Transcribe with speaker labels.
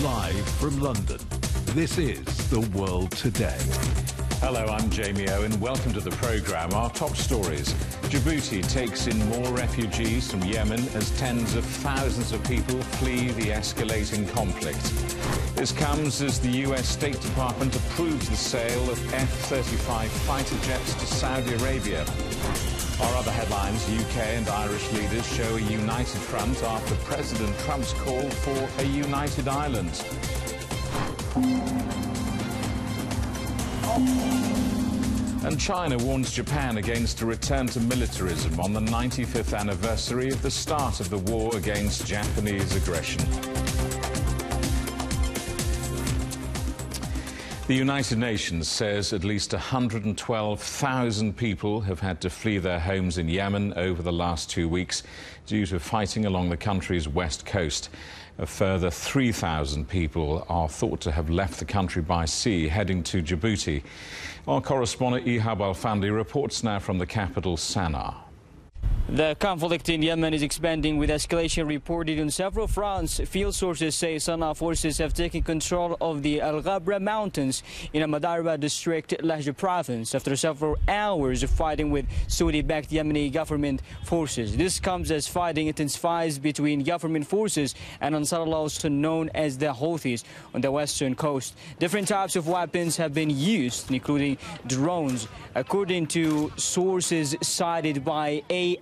Speaker 1: Live from London, this is The World Today.
Speaker 2: Hello, I'm Jamie Owen. Welcome to the programme. Our top stories. Djibouti takes in more refugees from Yemen as tens of thousands of people flee the escalating conflict. This comes as the US State Department approves the sale of F-35 fighter jets to Saudi Arabia. Our other headlines, UK and Irish leaders show a united front after President Trump's call for a united Ireland. And China warns Japan against a return to militarism on the 95th anniversary of the start of the war against Japanese aggression. The United Nations says at least 112,000 people have had to flee their homes in Yemen over the last 2 weeks due to fighting along the country's west coast. A further 3,000 people are thought to have left the country by sea, heading to Djibouti. Our correspondent Ihab Al-Fandi reports now from the capital, Sana'a.
Speaker 3: The conflict in Yemen is expanding, with escalation reported on several fronts. Field sources say Sana'a forces have taken control of the Al Ghabra mountains in a Madarba district, Lahja province, after several hours of fighting with Saudi-backed Yemeni government forces. This comes as fighting intensifies between government forces and Ansarullah, also known as the Houthis, on the western coast. Different types of weapons have been used, including drones, according to sources cited by